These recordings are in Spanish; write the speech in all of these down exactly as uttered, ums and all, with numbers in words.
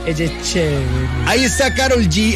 Ella es chévere. Ahí está Karol G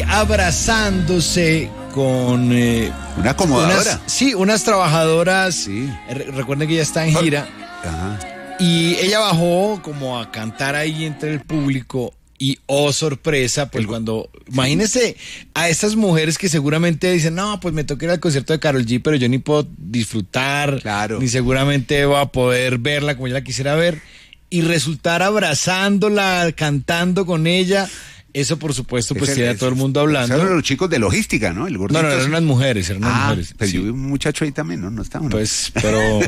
abrazándose con eh, una acomodadora. Unas, sí, unas trabajadoras. Sí. Re- recuerden que ella está en gira. Ajá. Y ella bajó como a cantar ahí entre el público. Y oh, sorpresa, pues el... cuando, imagínense a estas mujeres que seguramente dicen, no, pues me toca ir al concierto de Karol G, pero yo ni puedo disfrutar, claro. Ni seguramente voy a poder verla como yo la quisiera ver, y resultar abrazándola, cantando con ella. Eso, por supuesto, pues tiene a todo el mundo hablando. Eran los chicos de logística, ¿no? El gordito. No, no, eran unas mujeres, eran unas ah, mujeres. Pero sí. yo vi un muchacho ahí también, ¿no? No estaba, ¿no? Pues, pero...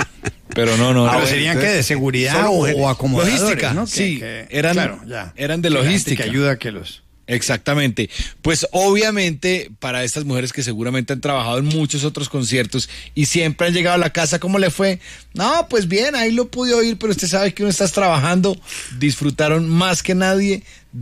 Pero no, no. Pero no, serían entonces, que de seguridad o, o acomodadores, logística, ¿no? sí, que, que, eran, claro, ya. eran de logística. Que ayuda a que los... Exactamente. Pues obviamente para estas mujeres que seguramente han trabajado en muchos otros conciertos y siempre han llegado a la casa, ¿cómo le fue? No, pues bien, ahí lo pude oír, pero usted sabe que uno está trabajando. Disfrutaron más que nadie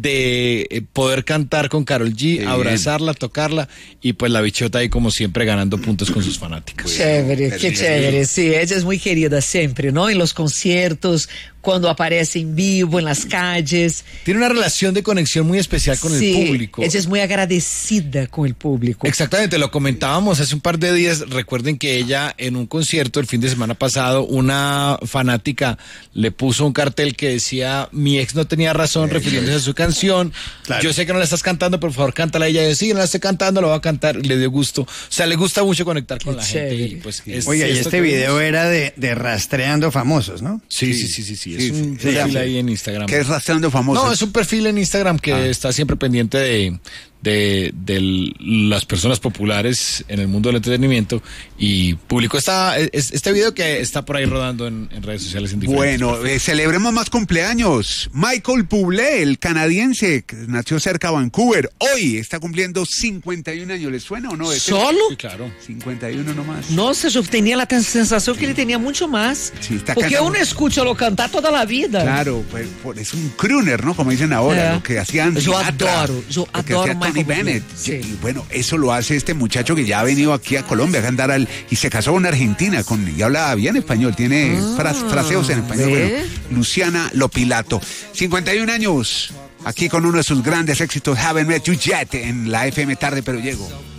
de eh, poder cantar con Karol G, bien. Abrazarla, tocarla y pues la bichota ahí como siempre ganando puntos con sus fanáticas. Chévere, qué chévere, sí, ella es muy querida siempre, ¿no? En los conciertos, cuando aparece en vivo, en las calles. Tiene una relación de conexión muy especial con sí, el público. Ella es muy agradecida con el público. Exactamente, lo comentábamos hace un par de días. Recuerden que ella en un concierto el fin de semana pasado, una fanática le puso un cartel que decía, mi ex no tenía razón, refiriéndose a su canción. Claro. Yo sé que no la estás cantando, pero por favor cántala. Ella dice, sí, no la estoy cantando, lo voy a cantar. Le dio gusto. O sea, le gusta mucho conectar con Qué la chévere. gente. Y pues, es, Oiga, y este video era de, de rastreando famosos, ¿no? Sí, sí, sí, sí, sí. sí es sí, un sí, perfil sí. ahí en Instagram. ¿Qué es rastreando famosos? No, es un perfil en Instagram que ah. está siempre pendiente de, de, de las personas populares en el mundo del entretenimiento y publicó esta, este video que está por ahí rodando en, en redes sociales. En bueno, eh, celebremos más cumpleaños. Michael Bublé, el canadiense, que nació cerca de Vancouver, hoy está cumpliendo cincuenta y un años. ¿Les suena o no? ¿Este? ¿Solo? Sí, claro. cincuenta y uno nomás. Nossa, yo tenía la sensación que ele tenía mucho más. Sí, está porque cantando. uno escucha lo cantar toda la vida. Claro, pues, pues es un crooner, ¿no? Como dicen ahora, eh. lo que hacían. Yo Sinatra, adoro, yo lo que adoro hacía Tony Michael Bennett. Sí. Y bueno, eso lo hace este muchacho que ya ha venido aquí a Colombia a cantar al, y se casó con una argentina con, y habla bien español, tiene ah, fras, fraseos en español. Bueno, Luciana Lopilato, cincuenta y un años, aquí con uno de sus grandes éxitos, Haven't Met You Yet, en la F M Tarde Pero Llego.